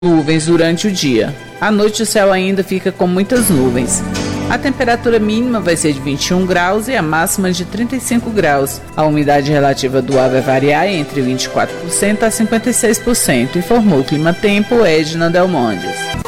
Nuvens durante o dia. À noite o céu ainda fica com muitas nuvens. A temperatura mínima vai ser de 21 graus e a máxima de 35 graus. A umidade relativa do ar vai variar entre 24% a 56%, informou o Climatempo Edna Delmondes.